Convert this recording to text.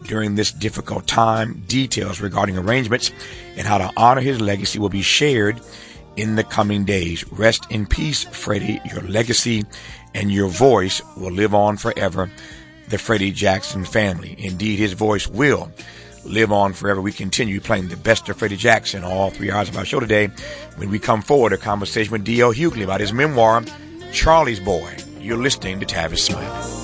during this difficult time. Details regarding arrangements and how to honor his legacy will be shared in the coming days. Rest in peace, Freddie. Your legacy and your voice will live on forever. The Freddie Jackson family. Indeed, his voice will live on forever. We continue playing the best of Freddie Jackson all 3 hours of our show today. When we come forward, a conversation with D.L. Hughley about his memoir, Charlie's Boy. You're listening to Tavis Smiley.